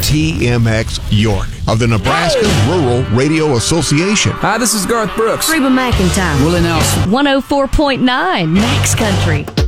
TMX York of the Nebraska Rural Radio Association. Hi, this is Garth Brooks. Reba McEntire. Willie Nelson. 104.9 Max Country.